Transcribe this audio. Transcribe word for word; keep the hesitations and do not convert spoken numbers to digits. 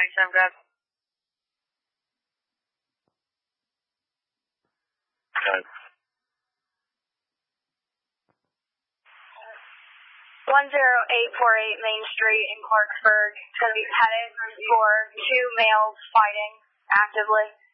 ninety-seven, grab. Okay. one zero eight four eight Main Street in Clarksburg. It's going to be headed for two males fighting actively.